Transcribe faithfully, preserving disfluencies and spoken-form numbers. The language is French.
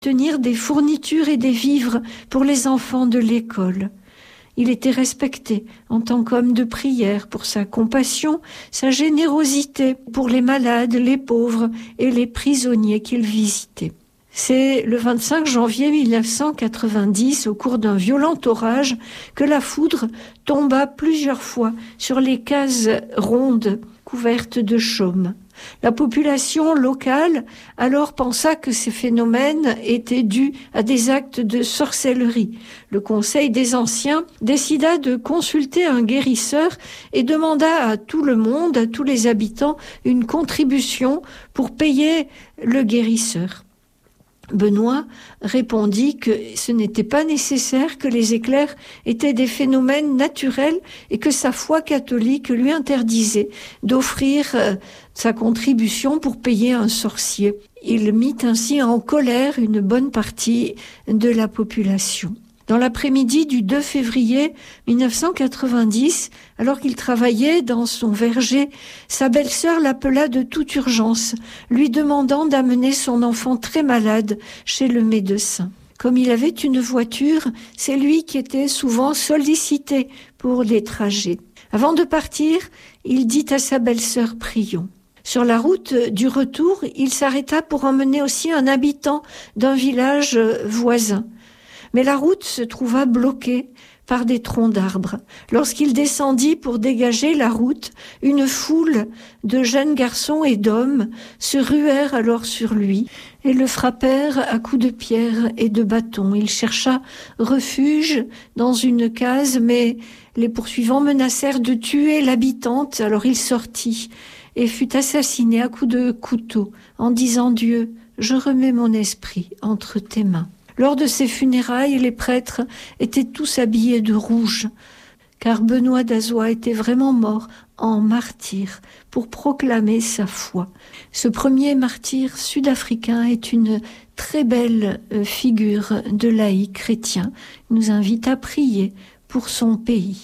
tenir des fournitures et des vivres pour les enfants de l'école. Il était respecté en tant qu'homme de prière pour sa compassion, sa générosité pour les malades, les pauvres et les prisonniers qu'il visitait. C'est le vingt-cinq janvier mille neuf cent quatre-vingt-dix, au cours d'un violent orage, que la foudre tomba plusieurs fois sur les cases rondes couvertes de chaume. La population locale alors pensa que ces phénomènes étaient dus à des actes de sorcellerie. Le Conseil des Anciens décida de consulter un guérisseur et demanda à tout le monde, à tous les habitants, une contribution pour payer le guérisseur. Benoît répondit que ce n'était pas nécessaire, que les éclairs étaient des phénomènes naturels et que sa foi catholique lui interdisait d'offrir euh, sa contribution pour payer un sorcier. Il mit ainsi en colère une bonne partie de la population. Dans l'après-midi du deux février mille neuf cent quatre-vingt-dix, alors qu'il travaillait dans son verger, sa belle-sœur l'appela de toute urgence, lui demandant d'amener son enfant très malade chez le médecin. Comme il avait une voiture, c'est lui qui était souvent sollicité pour les trajets. Avant de partir, il dit à sa belle-sœur « Prions ». Sur la route du retour, il s'arrêta pour emmener aussi un habitant d'un village voisin. Mais la route se trouva bloquée par des troncs d'arbres. Lorsqu'il descendit pour dégager la route, une foule de jeunes garçons et d'hommes se ruèrent alors sur lui et le frappèrent à coups de pierre et de bâton. Il chercha refuge dans une case, mais les poursuivants menacèrent de tuer l'habitante. Alors il sortit et fut assassiné à coups de couteau en disant « Dieu, je remets mon esprit entre tes mains ». Lors de ses funérailles, les prêtres étaient tous habillés de rouge, car Benoît d'Azois était vraiment mort en martyr pour proclamer sa foi. Ce premier martyr sud-africain est une très belle figure de laïc chrétien. Il nous invite à prier pour son pays.